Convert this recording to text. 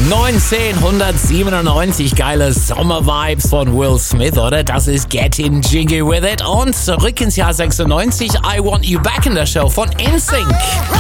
1997, geile Sommer-Vibes von Will Smith, oder? Das ist Getting Jiggy With It. Und zurück ins Jahr 96, I Want You Back in der Show von NSYNC.